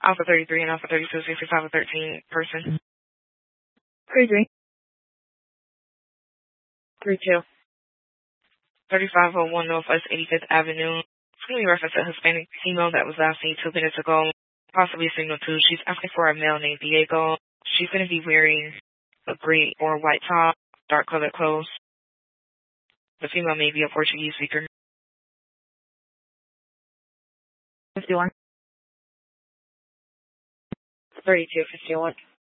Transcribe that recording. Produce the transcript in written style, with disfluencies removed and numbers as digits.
Alpha 33 and Alpha 32, 65 13 person. 33. 32. 3501 Northwest 85th Avenue. It's going to be referenced a Hispanic female that was last seen 2 minutes ago, possibly a signal 2. She's asking for a male named Diego. She's going to be wearing a gray or white top, dark colored clothes. The female may be a Portuguese speaker. 51. 32, 51.